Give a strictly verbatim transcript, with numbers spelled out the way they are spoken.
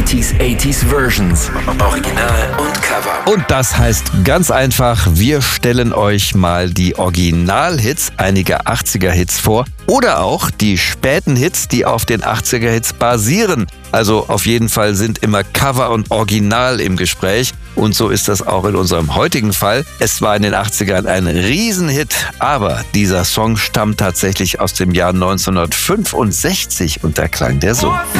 siebziger, achtziger Versions. Original und Cover. Und das heißt ganz einfach, wir stellen euch mal die Originalhits einiger achtziger-Hits vor oder auch die späten Hits, die auf den achtziger-Hits basieren. Also auf jeden Fall sind immer Cover und Original im Gespräch. Und so ist das auch in unserem heutigen Fall. Es war in den achtzigern ein Riesenhit, aber dieser Song stammt tatsächlich aus dem Jahr neunzehnhundertfünfundsechzig und da klang der so.